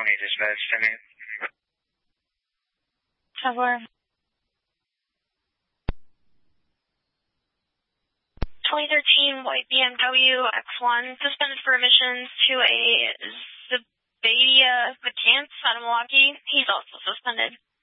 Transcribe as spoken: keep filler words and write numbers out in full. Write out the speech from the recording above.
Tony, dispatch to me. Cover. twenty thirteen white B M W X one suspended for emissions to a Zabadia McCants out of Milwaukee. He's also suspended.